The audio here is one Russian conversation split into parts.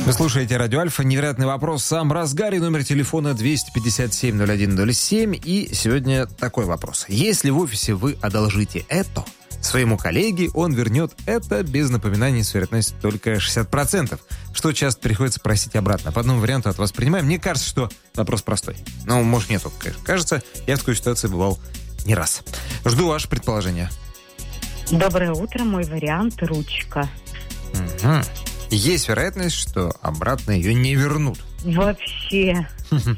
Вы слушаете «Радио Альфа». Невероятный вопрос в самом разгаре. Номер телефона 257-01-07. И сегодня такой вопрос. Если в офисе вы одолжите это своему коллеге, он вернет это без напоминаний с вероятностью только 60%. Что часто приходится просить обратно? По одному варианту от вас принимаем. Мне кажется, что вопрос простой. Ну, может, нет, конечно. Кажется, я в такой ситуации бывал не раз. Жду ваше предположение. Доброе утро. Мой вариант – ручка. Угу. Есть вероятность, что обратно ее не вернут. Вообще.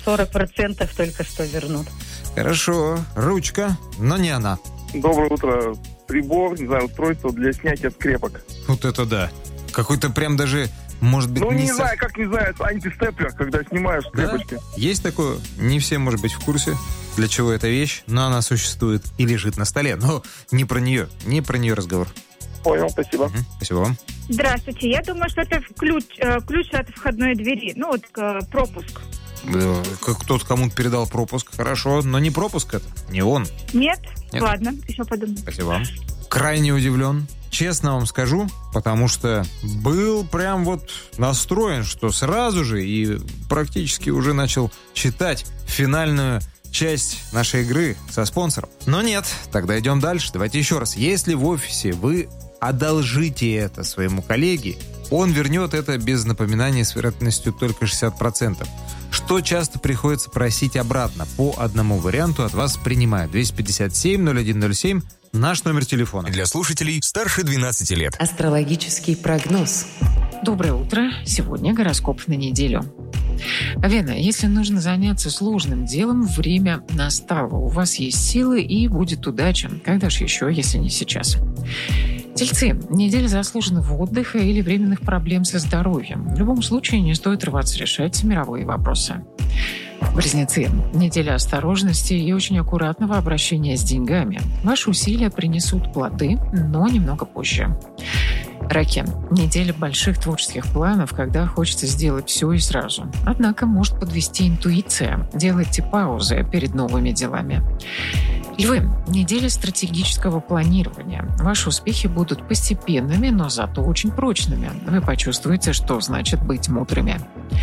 40% только что вернут. Хорошо. Ручка, но не она. Доброе утро. Прибор, не знаю, устройство для снятия скрепок. Вот это да. Какой-то прям даже, может быть, не знаю, как называется, антистеплер, когда снимаешь скрепочки. Да? Есть такое. Не все, может быть, в курсе, для чего эта вещь, но она существует и лежит на столе. Но не про нее разговор. Понял, спасибо. Угу, спасибо вам. Здравствуйте. Я думаю, что это ключ от входной двери. Ну, вот пропуск. Кто-то кому-то передал пропуск. Хорошо, но не пропуск это, не он. Нет? Ладно, еще подумаю. Спасибо вам. Крайне удивлен. Честно вам скажу, потому что был прям вот настроен, что сразу же и практически уже начал читать финальную часть нашей игры со спонсором. Но нет, тогда идем дальше. Давайте еще раз. Если в офисе вы одолжите это своему коллеге, он вернет это без напоминания с вероятностью только 60%. Что часто приходится просить обратно? По одному варианту от вас принимают. 257-01-07, наш номер телефона. Для слушателей старше 12 лет. Астрологический прогноз. Доброе утро. Сегодня гороскоп на неделю. Вена, если нужно заняться сложным делом, время настало. У вас есть силы и будет удача. Когда же еще, если не сейчас? Тельцы, неделя заслуженного отдыха или временных проблем со здоровьем. В любом случае не стоит рваться решать мировые вопросы. Близнецы, неделя осторожности и очень аккуратного обращения с деньгами. Ваши усилия принесут плоды, но немного позже. Раки, неделя больших творческих планов, когда хочется сделать все и сразу. Однако может подвести интуиция. Делайте паузы перед новыми делами. Львы, неделя стратегического планирования. Ваши успехи будут постепенными, но зато очень прочными. Вы почувствуете, что значит быть мудрыми.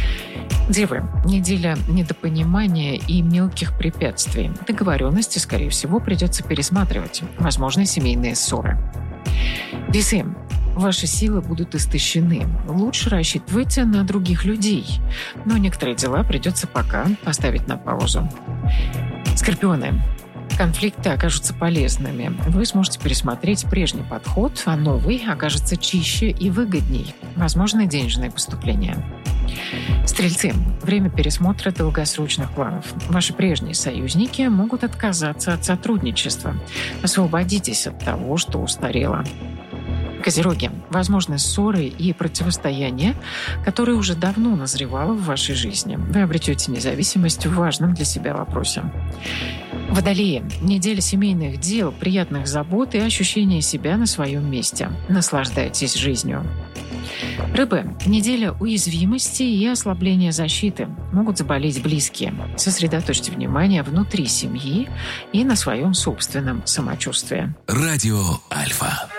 Девы, неделя недопонимания и мелких препятствий. Договоренности, скорее всего, придется пересматривать. Возможны семейные ссоры. Весы, ваши силы будут истощены. Лучше рассчитывайте на других людей. Но некоторые дела придется пока поставить на паузу. Скорпионы, конфликты окажутся полезными. Вы сможете пересмотреть прежний подход, а новый окажется чище и выгодней. Возможны денежные поступления. Стрельцы, время пересмотра долгосрочных планов. Ваши прежние союзники могут отказаться от сотрудничества. Освободитесь от того, что устарело. Козероги, возможны ссоры и противостояния, которые уже давно назревало в вашей жизни. Вы обретете независимость в важном для себя вопросе. Водолеи, неделя семейных дел, приятных забот и ощущения себя на своем месте. Наслаждайтесь жизнью. Рыбы, неделя уязвимости и ослабления защиты. Могут заболеть близкие. Сосредоточьте внимание внутри семьи и на своем собственном самочувствии. Радио Альфа.